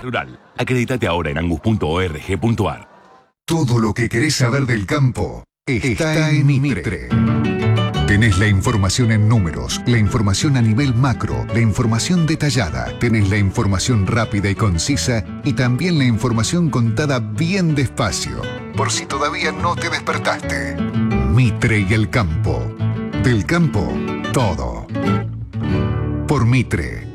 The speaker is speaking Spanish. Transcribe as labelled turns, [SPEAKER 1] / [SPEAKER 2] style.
[SPEAKER 1] rural. Acredítate ahora en angus.org.ar.
[SPEAKER 2] Todo lo que querés saber del campo está en Mitre. Tenés la información en números, la información a nivel macro, la información detallada, tenés la información rápida y concisa y también la información contada bien despacio, por si todavía no te despertaste. Mitre y el campo. Del campo, todo. Por Mitre.